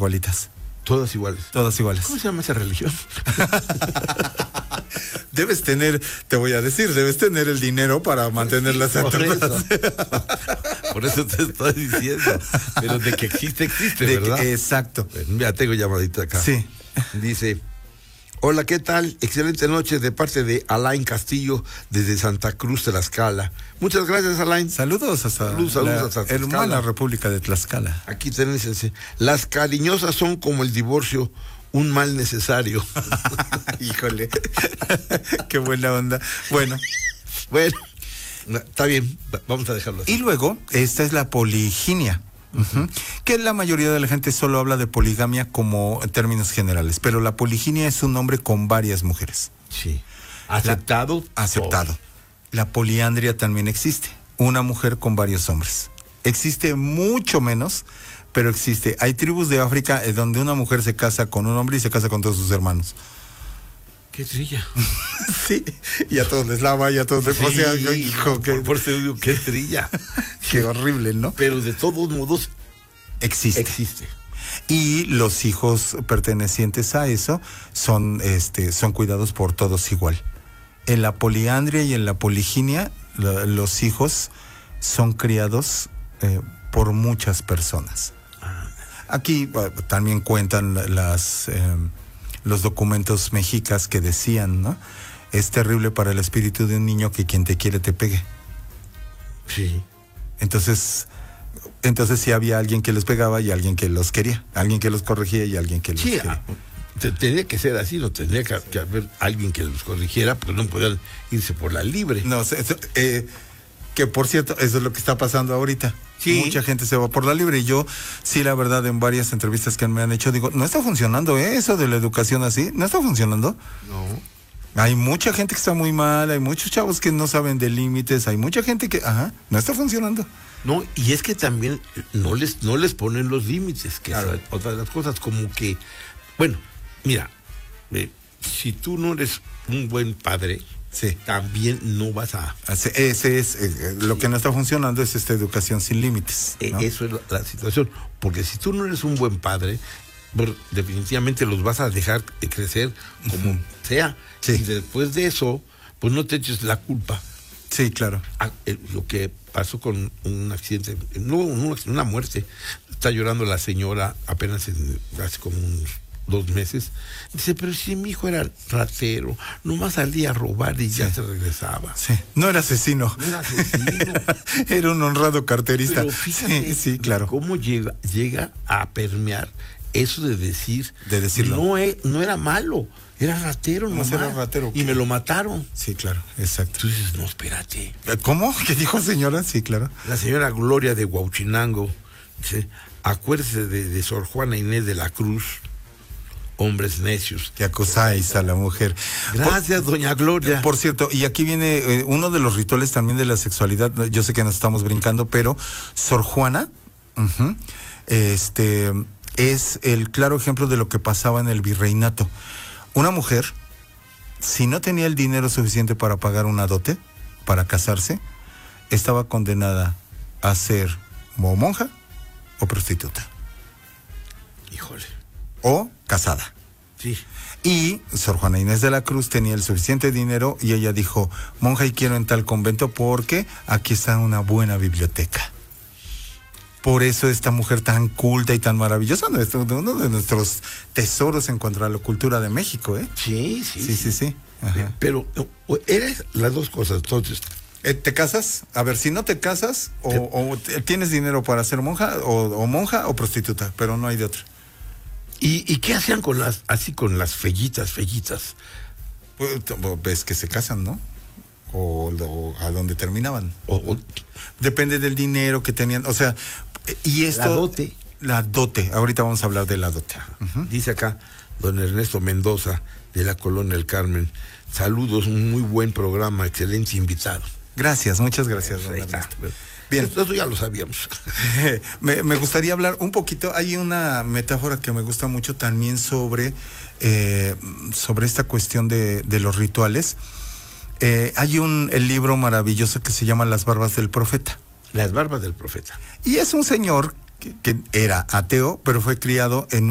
igualitas. Todas iguales. Todas iguales. ¿Cómo se llama esa religión? Debes tener, te voy a decir, debes tener el dinero para mantenerlas a todas. Por eso te estoy diciendo. Pero de que existe, ¿verdad? Exacto. Mira, tengo llamadita acá. Sí. Dice: hola, ¿qué tal? Excelente noche de parte de Alain Castillo desde Santa Cruz, Tlaxcala. Muchas gracias, Alain. Saludos hasta la hermana República de Tlaxcala. Aquí tenés, las cariñosas son como el divorcio, un mal necesario. Híjole, qué buena onda. Bueno, está bien, vamos a dejarlo así. Y luego, esta es la poliginia. Que la mayoría de la gente solo habla de poligamia como en términos generales, pero la poliginia es un hombre con varias mujeres. Sí. Aceptado. Aceptado. La poliandria también existe, una mujer con varios hombres. Existe mucho menos, pero existe. Hay tribus de África donde una mujer se casa con un hombre y se casa con todos sus hermanos. ¡Qué trilla! Sí, y a todos les lava, y a todos les... Sí, o sea, hijo, por eso digo, ¡qué trilla! Qué horrible, ¿no? Pero de todos modos existe. Y los hijos pertenecientes a eso son cuidados por todos igual. En la poliandria y en la poliginia, los hijos son criados por muchas personas. Aquí también cuentan los documentos mexicas que decían, ¿no? Es terrible para el espíritu de un niño que quien te quiere te pegue. Sí. Entonces sí había alguien que les pegaba y alguien que los quería, alguien que los corregía y alguien que los quería. Tendría que ser así, no tendría que haber alguien que los corrigiera, porque no podían irse por la libre. No, que por cierto, eso es lo que está pasando ahorita. Sí. Mucha gente se va por la libre y yo, sí, la verdad, en varias entrevistas que me han hecho, digo, no está funcionando eso de la educación así, no está funcionando. No. Hay mucha gente que está muy mal, hay muchos chavos que no saben de límites, hay mucha gente que, no está funcionando. No, y es que también no les ponen los límites, que claro. Es otra de las cosas, como que, bueno, mira, si tú no eres un buen padre, sí, también no vas a... Ese es lo que no está funcionando, es esta educación sin límites, ¿no? Eso es la situación, porque si tú no eres un buen padre, definitivamente los vas a dejar crecer como sea, sí. Y después de eso, pues no te eches la culpa. Sí, claro. Lo que pasó con un accidente, no una muerte, está llorando la señora apenas hace como unos 2 meses. Dice, pero si mi hijo era ratero, nomás salía a robar y ya se regresaba. Sí, no era asesino. Era un honrado carterista. Pero fíjate, sí, claro. Cómo llega a permear eso de decirlo. No era malo, era ratero, no era ratero. Y me lo mataron. Sí, claro, exacto. Tú dices, no, espérate. ¿Cómo? ¿Qué dijo señora? Sí, claro. La señora Gloria de Huauchinango dice, acuérdese de Sor Juana Inés de la Cruz, hombres necios que acusáis a la mujer. Gracias, doña Gloria. Por cierto, y aquí viene uno de los rituales también de la sexualidad. Yo sé que nos estamos brincando, pero Sor Juana es el claro ejemplo de lo que pasaba en el virreinato. Una mujer, si no tenía el dinero suficiente para pagar una dote, para casarse, estaba condenada a ser o monja o prostituta. Híjole. O casada. Sí. Y Sor Juana Inés de la Cruz tenía el suficiente dinero y ella dijo, monja, y quiero en tal convento porque aquí está una buena biblioteca. Por eso esta mujer tan culta y tan maravillosa, uno de nuestros tesoros en cuanto a la cultura de México, ¿eh? Sí. Ajá. Pero eres las dos cosas, entonces. ¿Te casas? A ver, si no te casas, o tienes dinero para ser monja, o monja o prostituta, pero no hay de otra. ¿Y qué hacían con las fellitas? Pues, ves que se casan, ¿no? O a donde terminaban. Depende del dinero que tenían, o sea, y esto... La dote, ahorita vamos a hablar de la dote. Dice acá don Ernesto Mendoza, de la Colonia del Carmen, saludos, muy buen programa, excelente invitado. Gracias, muchas gracias, don Ernesto. Bien, eso ya lo sabíamos. Me gustaría hablar un poquito, hay una metáfora que me gusta mucho también sobre esta cuestión de los rituales. Hay el libro maravilloso que se llama Las Barbas del Profeta. Las Barbas del Profeta. Y es un señor que era ateo, pero fue criado en